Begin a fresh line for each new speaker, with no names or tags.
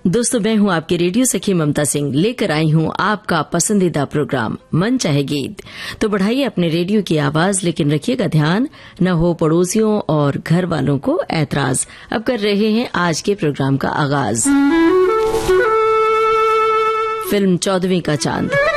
दोस्तों, मैं हूं आपकी रेडियो सखी ममता सिंह, लेकर आई हूं आपका पसंदीदा प्रोग्राम मन चाहे गीत। तो बढ़ाइए अपने रेडियो की आवाज, लेकिन रखिएगा ध्यान न हो पड़ोसियों और घर वालों को ऐतराज। अब कर रहे हैं आज के प्रोग्राम का आगाज। फिल्म 14वीं का चांद।